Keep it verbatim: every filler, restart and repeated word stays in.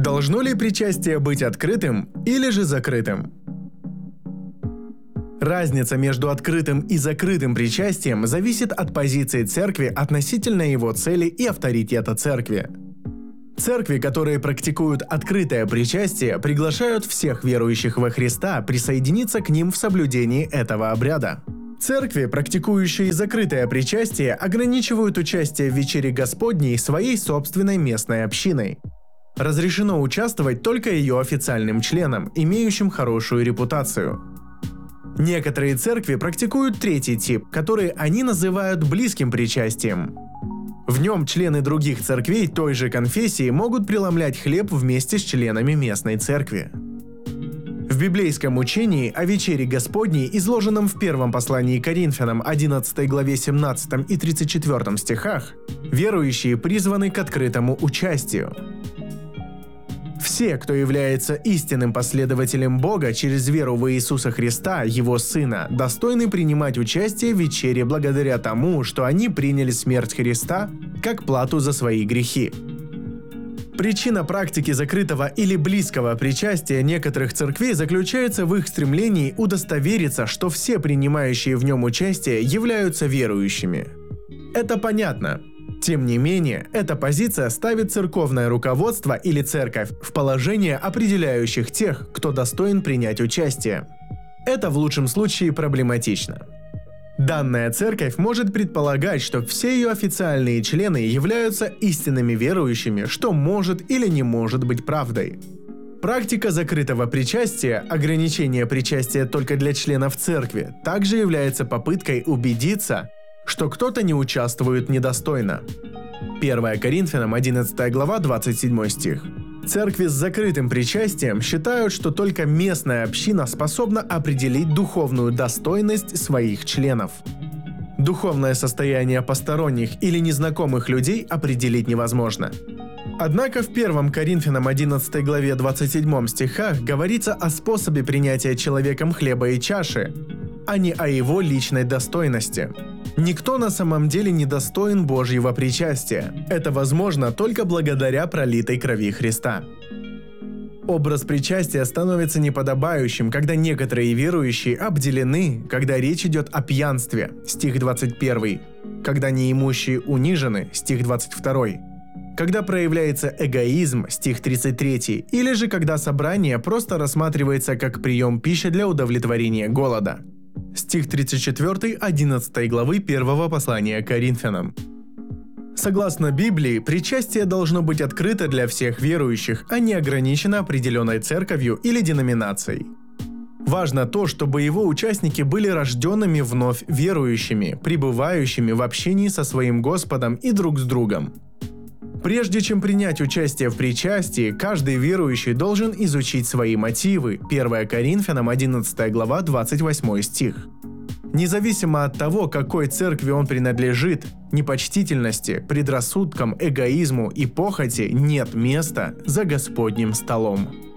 Должно ли причастие быть открытым или же закрытым? Разница между открытым и закрытым причастием зависит от позиции церкви относительно его цели и авторитета церкви. Церкви, которые практикуют открытое причастие, приглашают всех верующих во Христа присоединиться к ним в соблюдении этого обряда. Церкви, практикующие закрытое причастие, ограничивают участие в вечере Господней своей собственной местной общиной. Разрешено участвовать только ее официальным членам, имеющим хорошую репутацию. Некоторые церкви практикуют третий тип, который они называют близким причастием. В нем члены других церквей той же конфессии могут преломлять хлеб вместе с членами местной церкви. В библейском учении о вечере Господней, изложенном в первом послании Коринфянам одиннадцатой главе семнадцатом и тридцать четвёртом стихах, верующие призваны к открытому участию. Все, кто является истинным последователем Бога через веру в Иисуса Христа, Его Сына, достойны принимать участие в вечере благодаря тому, что они приняли смерть Христа как плату за свои грехи. Причина практики закрытого или близкого причастия некоторых церквей заключается в их стремлении удостовериться, что все принимающие в нем участие являются верующими. Это понятно. Тем не менее, эта позиция ставит церковное руководство или церковь в положение определяющих тех, кто достоин принять участие. Это в лучшем случае проблематично. Данная церковь может предполагать, что все ее официальные члены являются истинными верующими, что может или не может быть правдой. Практика закрытого причастия, ограничение причастия только для членов церкви, также является попыткой убедиться, что кто-то не участвует недостойно. первое Коринфянам одиннадцатая глава двадцать седьмой стих. Церкви с закрытым причастием считают, что только местная община способна определить духовную достойность своих членов. Духовное состояние посторонних или незнакомых людей определить невозможно. Однако в первом Коринфянам одиннадцатой главе двадцать седьмом стихах говорится о способе принятия человеком хлеба и чаши, а не о его личной достойности. Никто на самом деле не достоин Божьего причастия. Это возможно только благодаря пролитой крови Христа. Образ причастия становится неподобающим, когда некоторые верующие обделены, когда речь идет о пьянстве, стих двадцать первый, когда неимущие унижены, стих двадцать второй, когда проявляется эгоизм, стих тридцать третий, или же когда собрание просто рассматривается как прием пищи для удовлетворения голода. Стих тридцать четвёртый одиннадцатой главы первого послания Коринфянам. Согласно Библии, причастие должно быть открыто для всех верующих, а не ограничено определенной церковью или деноминацией. Важно то, чтобы его участники были рожденными вновь верующими, пребывающими в общении со своим Господом и друг с другом. Прежде чем принять участие в причастии, каждый верующий должен изучить свои мотивы. первое Коринфянам одиннадцатая глава двадцать восьмой стих. Независимо от того, какой церкви он принадлежит, непочтительности, предрассудкам, эгоизму и похоти нет места за Господним столом.